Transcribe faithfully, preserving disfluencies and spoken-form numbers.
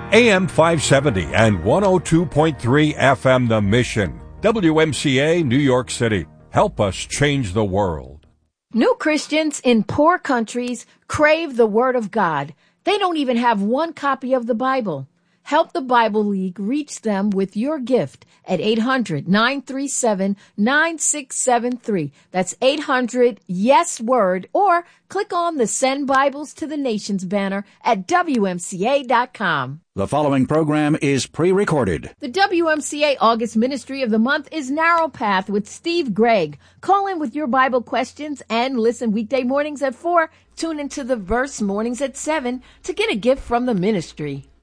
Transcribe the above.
A M five seventy and one oh two point three F M The Mission. W M C A, New York City. Help us change the world. New Christians in poor countries crave the Word of God. They don't even have one copy of the Bible. Help the Bible League reach them with your gift at eight hundred, nine three seven, nine six seven three. That's eight hundred, yes, word, or click on the Send Bibles to the Nations banner at W M C A dot com. The following program is pre-recorded. The W M C A August Ministry of the Month is Narrow Path with Steve Gregg. Call in with your Bible questions and listen weekday mornings at four. Tune into the Verse mornings at seven to get a gift from the ministry.